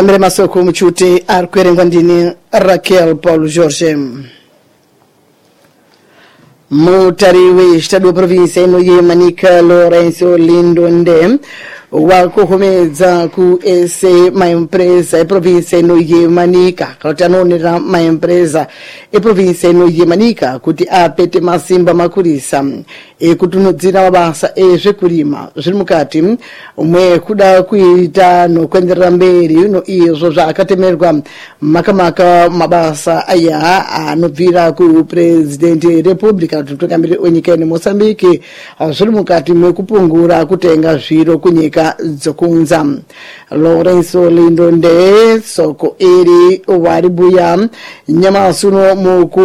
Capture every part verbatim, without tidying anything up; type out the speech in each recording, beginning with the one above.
Tamire masoko mchuti arkuerengwa ndini Raquel Paulo Jorge. Mutariwe estado província ino ye Manica Lourenço Lindonde wakuhumedza ku ese maempresa e província ino ye Manica kuti anonera maempresa e província ino ye Manica kuti apete masimba makurisa e kutunudzira mabasa ezvekurima zviri mukati umwe kuda kuita nokwenderera mberi ino izvo zvakatemerwa makamaka mabasa aya anobvira ku president republica tutokambire onyika ine Mozambique zviri mukati mwekupungura kutenga zviro kunyika dzokunza. Lourenço Lindonde soko iri waribuya nyamasuno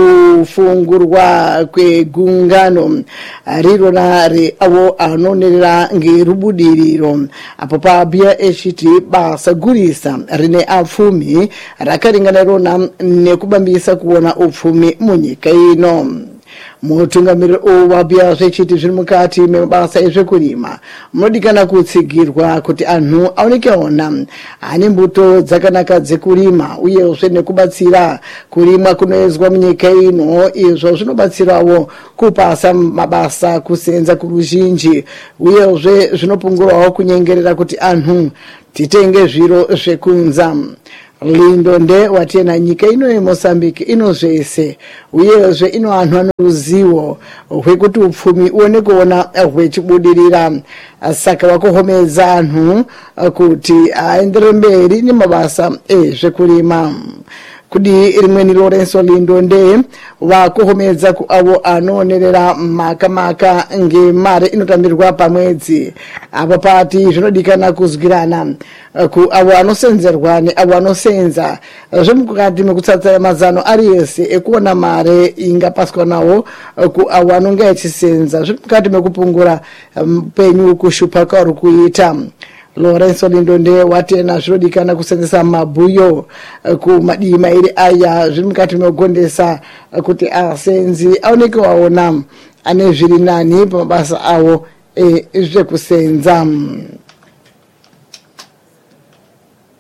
mukufungurwa kwegungano riro re avo anonerera ngerubudiriro apo pabia echiti basa gurisa rine apfumi rakaringana rona nekubambisa kuona upfumi munyika ino. Mutungamiriri wabia zvechiti zviri mukati mebasa ezvekurima munodikana kutsigirwa kuti anhu aoneke ona ane mbuto dzakanaka dzekurima uyezve nekubatsira kurimwa kunoizwa munyika ino izvo zvinobatsirawo kupasa mabasa kusenza kuruzhinji uyezve zvinopungurawo kunyengerera kuti anhu titenge zviro zvekunza. Lindonde watena nyika ino ye Mozambique ino zvese uyezve ino anhu anoruzivo hwekuti upfumi uone kuona hwechibudirira saka wakuhomedza anhu kuti aendere mberi nemabasa ezvekurima. Kudi rimweni Lourenço Lindonde wakuhomedza ku avo anonerera makamaka ngemari inotambirwa pamwedzi apo pati zvinodikana kuzwirana ku avo anosenzerwa ne avo anosenza zvemukati mekutsatsa mazano ari yese ekuona mare ingapaswa nawo ku avo anonga echisenza zvemukati mekupungura penyu kushupa kwauri kuita. Lourenço Lindonde watena zvinodikana kusenzesa mabhuyo ku madii mairi aya zviri mukati megondesa kuti asenzi aoneke waona ane zviri nani pamabasa avo ezvekusenza.